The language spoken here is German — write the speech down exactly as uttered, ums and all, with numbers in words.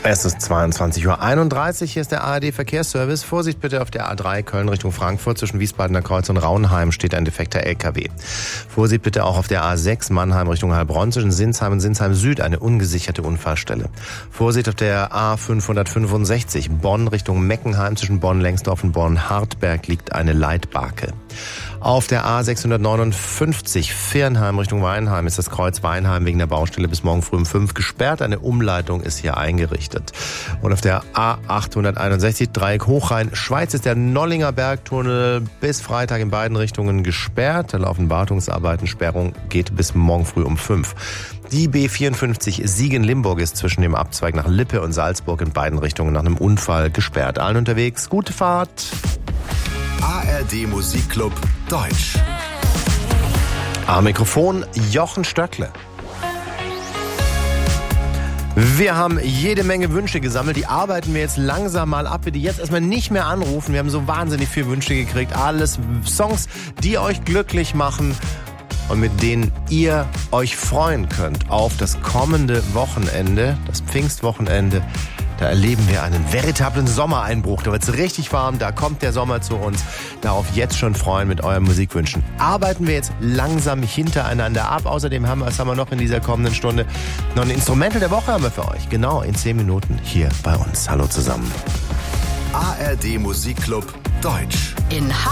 Es ist zweiundzwanzig Uhr einunddreißig, hier ist der A R D-Verkehrsservice. Vorsicht bitte auf der A drei Köln Richtung Frankfurt. Zwischen Wiesbadener Kreuz und Raunheim steht ein defekter L K W. Vorsicht bitte auch auf der A sechs Mannheim Richtung Heilbronn. Zwischen Sinsheim und Sinsheim Süd eine ungesicherte Unfallstelle. Vorsicht auf der A fünfhundertfünfundsechzig Bonn Richtung Meckenheim. Zwischen Bonn-Lengsdorf und Bonn-Hartberg liegt eine Leitbarke. Auf der A sechshundertneunundfünfzig Viernheim Richtung Weinheim ist das Kreuz Weinheim wegen der Baustelle bis morgen früh um fünf gesperrt. Eine Umleitung ist hier eingerichtet. Und auf der A achthunderteinundsechzig Dreieck Hochrhein Schweiz ist der Nollinger Bergtunnel bis Freitag in beiden Richtungen gesperrt. Da laufen Wartungsarbeiten. Sperrung geht bis morgen früh um fünf. Die B vierundfünfzig Siegen-Limburg ist zwischen dem Abzweig nach Lippe und Salzburg in beiden Richtungen nach einem Unfall gesperrt. Allen unterwegs, gute Fahrt. A R D Musikclub Deutsch. Am Mikrofon Jochen Stöckle. Wir haben jede Menge Wünsche gesammelt, die arbeiten wir jetzt langsam mal ab. Bitte jetzt erstmal nicht mehr anrufen, wir haben so wahnsinnig viele Wünsche gekriegt. Alles Songs, die euch glücklich machen und mit denen ihr euch freuen könnt auf das kommende Wochenende, das Pfingstwochenende. Da erleben wir einen veritablen Sommereinbruch. Da wird es richtig warm, da kommt der Sommer zu uns. Darauf jetzt schon freuen mit euren Musikwünschen. Arbeiten wir jetzt langsam hintereinander ab. Außerdem haben wir, was haben wir noch in dieser kommenden Stunde? Noch ein Instrumental der Woche haben wir für euch. Genau, in zehn Minuten hier bei uns. Hallo zusammen. A R D Musikclub Deutsch. In